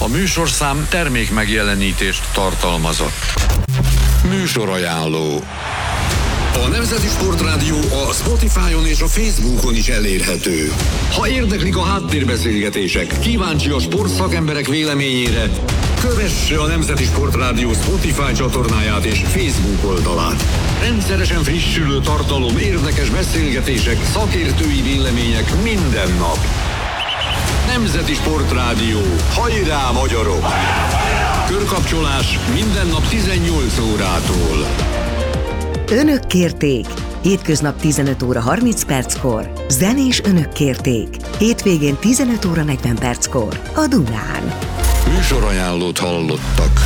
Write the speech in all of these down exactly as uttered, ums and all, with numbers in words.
A műsorszám termék megjelenítést tartalmazott. Műsorajánló. A Nemzeti Sportrádió a Spotify-on és a Facebookon is elérhető. Ha érdeklik a háttérbeszélgetések, kíváncsi a sportszakemberek véleményére, kövesse a Nemzeti Sportrádió Spotify csatornáját és Facebook oldalát. Rendszeresen frissülő tartalom, érdekes beszélgetések, szakértői vélemények minden nap. Nemzeti Sportrádió. Hajrá, magyarok! Körkapcsolás minden nap tizennyolc órától. Önök kérték. Hétköznap tizenöt óra harminc perckor. Zenés Önök kérték. Hétvégén tizenöt óra negyven perckor. A Dunán. Műsorajánlót hallottak.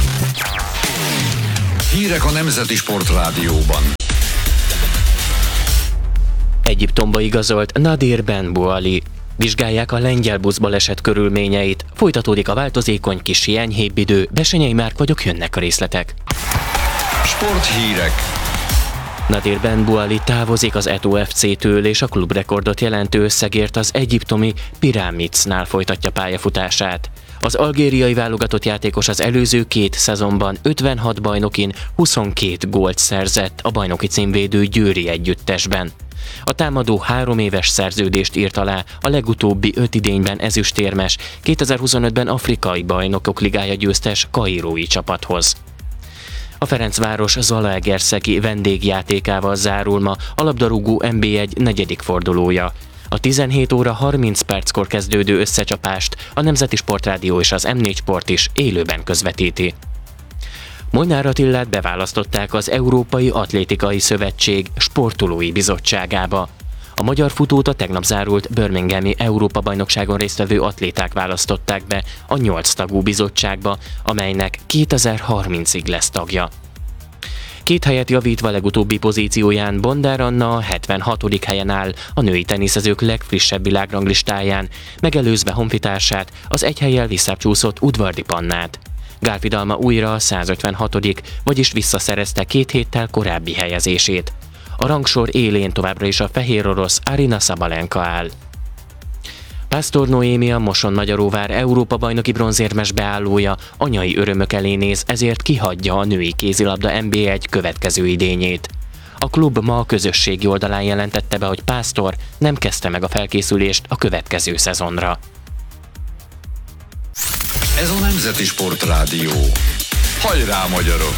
Hírek a Nemzeti Sportrádióban. Egyiptomba igazolt Nadir Ben Bouali. Vizsgálják a lengyel buszbaleset körülményeit. Folytatódik a változékony, kis enyhébb idő. Besenyei Márk vagyok, jönnek a részletek. Sporthírek. Nadir Ben Bouali távozik az Eto ef cé-től, és a klubrekordot jelentő összegért az egyiptomi Pyramidsnál folytatja pályafutását. Az algériai válogatott játékos az előző két szezonban ötvenhat bajnokin huszonkét gólt szerzett a bajnoki címvédő győri együttesben. A támadó három éves szerződést írt alá a legutóbbi öt idényben ezüstérmes, kétezer-huszonötben afrikai bajnokok ligája győztes kairói csapathoz. A Ferencváros Zalaegerszegi vendégjátékával zárul ma a labdarúgó en bé egy negyedik fordulója. A tizenhét óra harminc perckor kezdődő összecsapást a Nemzeti Sportrádió és az em négy Sport is élőben közvetíti. Molnár Attilát beválasztották az Európai Atlétikai Szövetség sportolói bizottságába. A magyar futót a tegnap zárult Birminghami Európa-bajnokságon résztvevő atléták választották be a nyolc tagú bizottságba, amelynek kétezer-harmincig lesz tagja. Két helyet javítva legutóbbi pozícióján Bondár Anna a hetvenhatodik helyen áll a női teniszezők legfrissebb világranglistáján, megelőzve honfitársát, az egy hellyel visszább csúszott Udvardi Pannát. Gálfi Dalma újra a százötvenhatodik, vagyis visszaszerezte két héttel korábbi helyezését. A rangsor élén továbbra is a fehér orosz Aryna Sabalenka áll. Pásztor Noémi, a Moson-Magyaróvár Európa-bajnoki bronzérmes beállója anyai örömök elé néz, ezért kihagyja a női kézilabda en bé egy következő idényét. A klub ma a közösségi oldalán jelentette be, hogy Pásztor nem kezdte meg a felkészülést a következő szezonra. Ez a Nemzeti Sportrádió. Hajrá, magyarok!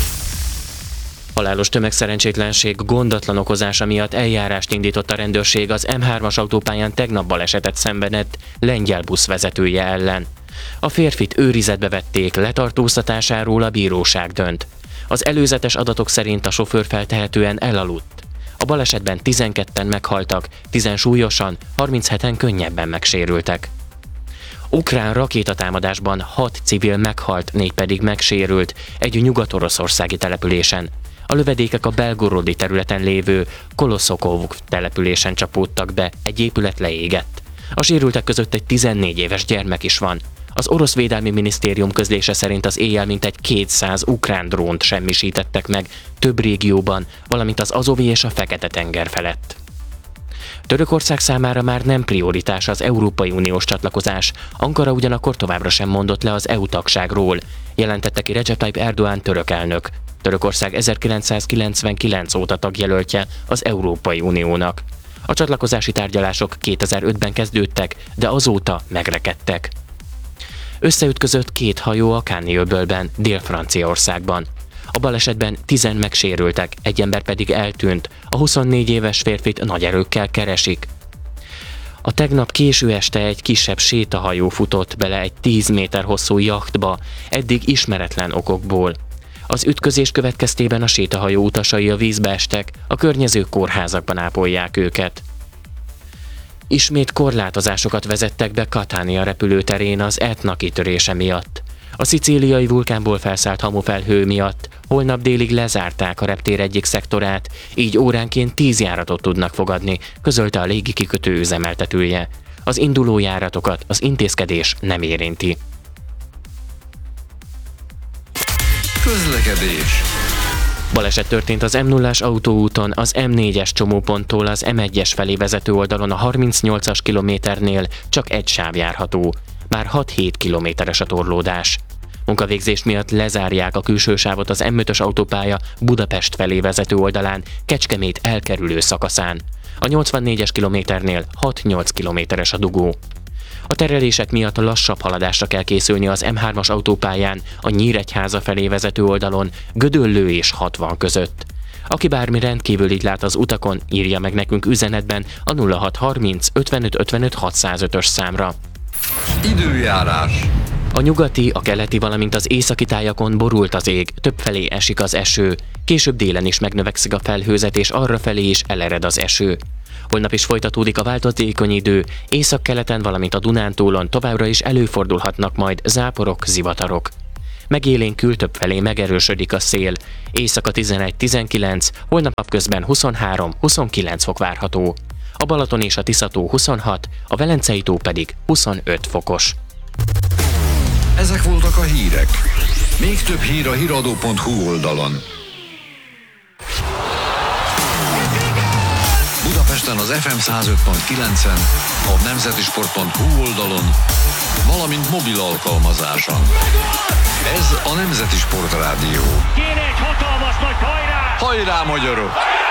Halálos tömegszerencsétlenség gondatlan okozása miatt eljárást indított a rendőrség az em hármas autópályán tegnap balesetet szenvedett lengyel busz vezetője ellen. A férfit őrizetbe vették, letartóztatásáról a bíróság dönt. Az előzetes adatok szerint a sofőr feltehetően elaludt. A balesetben tizenketten meghaltak, tízen súlyosan, harmincheten könnyebben megsérültek. Ukrán rakétatámadásban hat civil meghalt, négy pedig megsérült egy nyugat-oroszországi településen. A lövedékek a belgorodi területen lévő Koloszokov településen csapódtak be, egy épület leégett. A sérültek között egy tizennégy éves gyermek is van. Az orosz védelmi minisztérium közlése szerint az éjjel mintegy kétszáz ukrán drónt semmisítettek meg több régióban, valamint az Azovi és a Fekete-tenger felett. Törökország számára már nem prioritás az Európai Uniós csatlakozás, Ankara ugyanakkor továbbra sem mondott le az é u tagságról, jelentette ki Recep Tayyip Erdoğan török elnök. Törökország ezerkilencszázkilencvenkilenc óta tagjelöltje az Európai Uniónak. A csatlakozási tárgyalások kétezer-ötben kezdődtek, de azóta megrekedtek. Összeütközött két hajó a Cannes-öbölben, Dél-Franciaországban. A balesetben tizen megsérültek, egy ember pedig eltűnt, a huszonnégy éves férfit nagy erőkkel keresik. A tegnap késő este egy kisebb sétahajó futott bele egy tíz méter hosszú jachtba, eddig ismeretlen okokból. Az ütközés következtében a sétahajó utasai a vízbe estek, a környező kórházakban ápolják őket. Ismét korlátozásokat vezettek be Catania repülőterén az Etna kitörése miatt. A szicíliai vulkánból felszállt hamufelhő miatt holnap délig lezárták a reptér egyik szektorát, így óránként tíz járatot tudnak fogadni, közölte a légikikötő üzemeltetője. Az induló járatokat az intézkedés nem érinti. Közlekedés. Baleset történt az em nullás autóúton, az em négyes csomóponttól az em egyes felé vezető oldalon a harmincnyolcas kilométernél csak egy sáv járható. Már hat-hét kilométeres a torlódás. Munkavégzés miatt lezárják a külső sávot az M ötös autópálya Budapest felé vezető oldalán, Kecskemét elkerülő szakaszán. A nyolcvannégyes kilométernél hat-nyolc kilométeres a dugó. A terelések miatt lassabb haladásra kell készülni az M hármas autópályán a Nyíregyháza felé vezető oldalon, Gödöllő és hatvan között. Aki bármi rendkívülit lát az utakon, írja meg nekünk üzenetben a nulla hat harminc ötvenöt ötvenöt hatszázötös számra. Időjárás. A nyugati, a keleti, valamint az északi tájakon borult az ég, többfelé esik az eső, később délen is megnövekszik a felhőzet és arrafelé is elered az eső. Holnap is folytatódik a változékony idő, északkeleten, valamint a Dunántúlon továbbra is előfordulhatnak majd záporok, zivatarok. Megélénkül többfelé megerősödik a szél, éjszaka tizenegy-tizenkilenc, holnap napközben huszonhárom-huszonkilenc fok várható. A Balaton és a Tisza-tó huszonhat, a Velencei tó pedig huszonöt fokos. Ezek voltak a hírek. Még több hír a híradó pont hu oldalon. Budapesten az ef em száz öt pont kilencen, a nemzetisport pont hu oldalon, valamint mobil alkalmazáson. Ez a Nemzeti Sport Rádió. Kéne egy hatalmas nagy hajrá! Hajrá, magyarok!